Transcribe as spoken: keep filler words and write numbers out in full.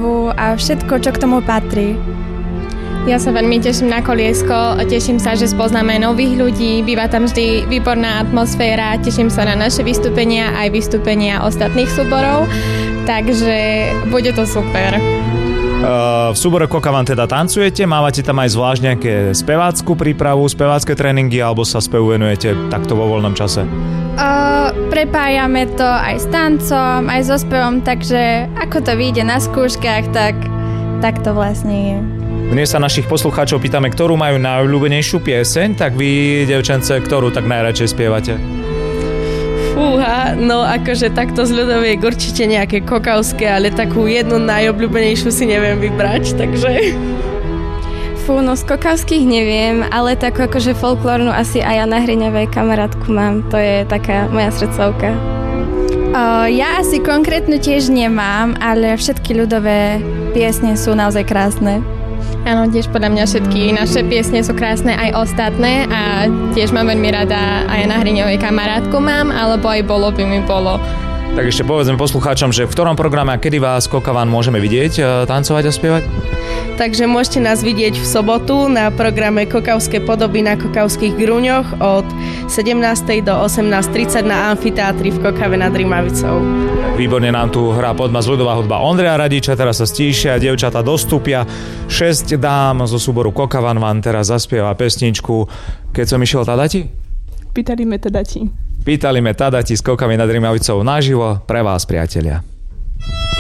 prípravu a všetko, čo k tomu patrí. Ja sa veľmi teším na koliesko, teším sa, že spoznáme nových ľudí, býva tam vždy výborná atmosféra, teším sa na naše vystúpenia aj vystúpenia ostatných súborov, takže bude to super. Uh, v súbore Kokavan teda tancujete, mávate tam aj zvlášť nejaké spevácku prípravu, spevácké tréningy alebo sa spevu venujete takto vo voľnom čase? Uh, prepájame to aj s tancom, aj so spevom, takže ako to vyjde na skúškach, tak, tak to vlastne je. Dnes sa našich poslucháčov pýtame, ktorú majú najobľúbenejšiu pieseň, tak vy, devčence, ktorú tak najradšej spievate? Fúha, no akože takto z ľudoviek určite nejaké kokavské, ale takú jednu najobľúbenejšiu si neviem vybrať, takže... Fú, no z kokavských neviem, ale takú akože folklórnu asi aj Jana Hriňovej kamarátku mám, to je taká moja srdcovka. O, ja asi konkrétnu tiež nemám, ale všetky ľudové piesne sú naozaj krásne. Áno, tiež podľa mňa všetky naše piesne sú krásne aj ostatné a tiež mám veľmi rada aj na Hriňovej kamarátku mám, alebo aj Bolo by mi bolo. Tak ešte povedzme poslucháčom, že v ktorom programe a kedy vás Kokavan môžeme vidieť, tancovať a spievať? Takže môžete nás vidieť v sobotu na programe Kokavské podoby na Kokavských Grúňoch od sedemnástej do osemnásť tridsať na amfiteátri v Kokave nad Rimavicou. Výborne nám tu hrá podmas ľudová hudba Ondreja Radiča, teraz sa stíšia, dievčatá dostúpia. Šesť dám zo súboru Kokavan vám teraz zaspieva pesničku Keď som išiel tadati? Pýtali me tadati. Pýtali me tadati s Kokavy nad Rimavicou naživo pre vás, priatelia.